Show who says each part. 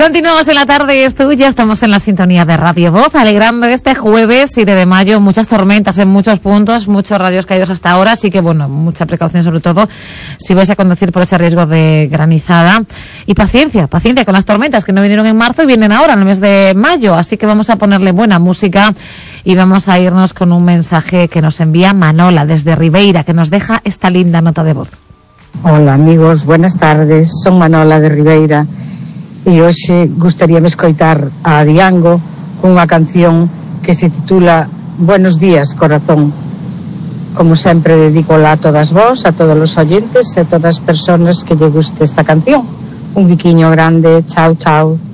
Speaker 1: Continuamos en la tarde, es tuya, estamos en la sintonía de Radio Voz, alegrando este jueves 7 de mayo, muchas tormentas en muchos puntos, muchos rayos caídos hasta ahora, así que bueno, mucha precaución sobre todo si vais a conducir por ese riesgo de granizada. Y paciencia con las tormentas que no vinieron en marzo y vienen ahora en el mes de mayo, así que vamos a ponerle buena música y vamos a irnos con un mensaje que nos envía Manola desde Ribeira, que nos deja esta linda nota de voz.
Speaker 2: Hola amigos, buenas tardes, son Manola de Ribeira e hoxe gustaríame escoitar a Diango cunha canción que se titula Buenos días, corazón. Como sempre, dedícola a todas vos, a todos os oyentes e a todas as persoas que lle guste esta canción. Un biquiño grande, chao, chao.